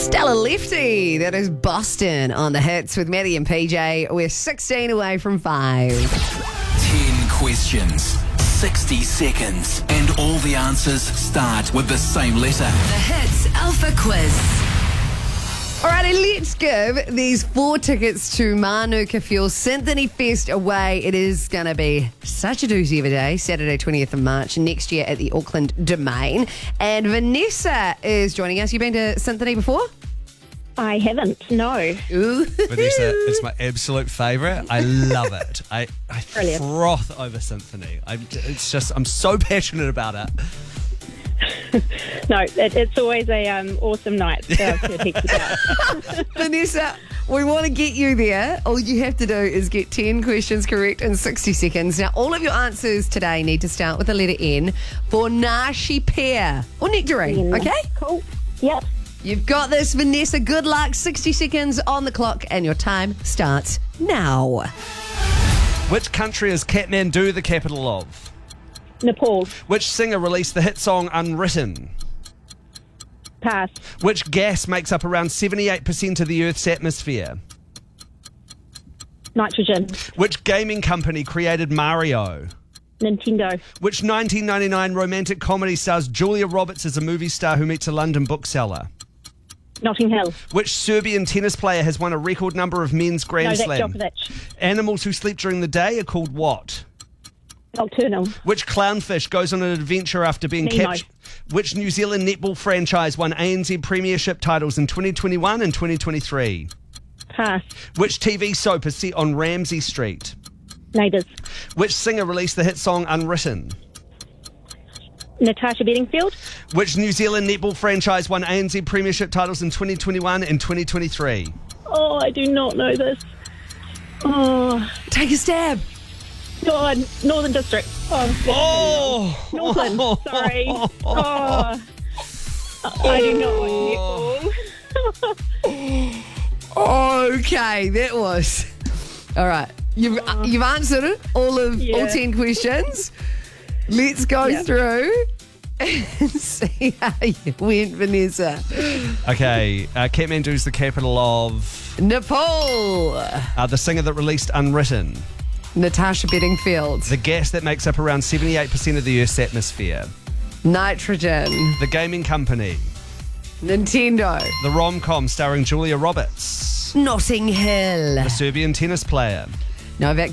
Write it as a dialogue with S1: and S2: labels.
S1: Stella Lefty, that is Boston on the hits with Maddie and PJ. We're 16 away from 5.
S2: 10 questions, 60 seconds, and all the answers start with the same letter.
S3: The Hits Alpha Quiz.
S1: Alrighty, let's give these 4 tickets to Manuka Fuel Symphony Fest away. It is going to be such a doozy of a day, Saturday 20th of March next year at the Auckland Domain. And Vanessa is joining us. You been to Symphony before?
S4: I haven't, no.
S1: Ooh.
S5: Vanessa, it's my absolute favourite. I love it. I
S4: Brilliant.
S5: froth over Symphony. I'm so passionate about it.
S4: No, it's always a awesome night. So I've heard heaps about.
S1: Vanessa, we want to get you there. All you have to do is get 10 questions correct in 60 seconds. Now, all of your answers today need to start with the letter N for Nashi pear or nectarine, okay?
S4: Cool. Yep.
S1: You've got this, Vanessa. Good luck. 60 seconds on the clock, and your time starts now.
S5: Which country is Kathmandu the capital of?
S4: Nepal.
S5: Which singer released the hit song Unwritten?
S4: Pass.
S5: Which gas makes up around 78% of the Earth's atmosphere?
S4: Nitrogen.
S5: Which gaming company created Mario?
S4: Nintendo.
S5: Which 1999 romantic comedy stars Julia Roberts as a movie star who meets a London bookseller?
S4: Notting Hill.
S5: Which Serbian tennis player has won a record number of men's Grand
S4: Novak
S5: Slam?
S4: Djokovic.
S5: Animals who sleep during the day are called what?
S4: Nocturnal.
S5: Which clownfish goes on an adventure after being
S4: Nemo.
S5: captured? Which New Zealand netball franchise won ANZ Premiership titles in 2021 and 2023?
S4: Pass.
S5: Which TV soap is set on Ramsay Street?
S4: Neighbours.
S5: Which singer released the hit song Unwritten?
S4: Natasha Bedingfield.
S5: Which New Zealand netball franchise won ANZ Premiership titles in 2021 and 2023?
S4: Oh, I do not know this. Oh,
S1: Take a stab.
S4: God. Northern District. Oh,
S5: Oh!
S4: Northern. Sorry. Oh. I do not want netball.
S1: Okay, that was. All right. You've answered it, all 10 questions. Let's go through and see how you went, Vanessa.
S5: Okay, Kathmandu's the capital of...
S1: Nepal.
S5: the singer that released Unwritten.
S1: Natasha Bedingfield.
S5: The gas that makes up around 78% of the Earth's atmosphere.
S1: Nitrogen.
S5: The gaming company.
S1: Nintendo.
S5: The rom-com starring Julia Roberts.
S1: Notting Hill.
S5: The Serbian tennis player.
S1: Novak